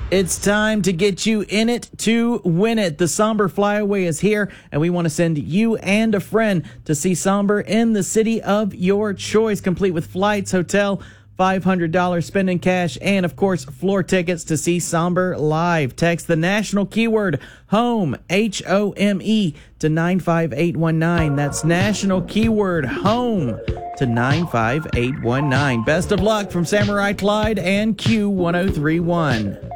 It's time to get you in it to win it. The Somber Flyaway is here, and we want to send you and a friend to see Somber in the city of your choice, complete with flights, hotel, $500 spending cash, and, of course, floor tickets to see Somber live. Text the national keyword HOME, HOME, to 95819. That's national keyword HOME to 95819. Best of luck from Samurai Clyde and Q1031.